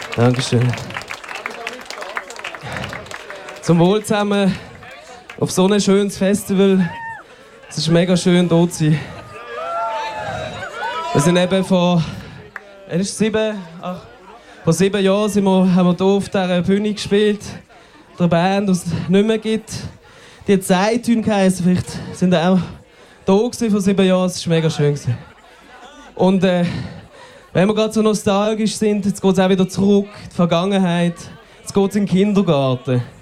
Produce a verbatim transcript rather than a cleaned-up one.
Dankeschön. Zum Wohl zusammen auf so ein schönes Festival. Es ist mega schön, hier zu sein. Wir sind eben vor, ist sieben, ach, vor sieben Jahren sind wir, haben wir hier auf dieser Bühne gespielt. Der Band, die es nicht mehr gibt. Die hat Zeitün geheißen, vielleicht sind auch da gewesen vor sieben Jahren. Es war mega schön. Und äh, wenn wir gerade so nostalgisch sind, jetzt geht es auch wieder zurück in die Vergangenheit. Jetzt geht es in den Kindergarten.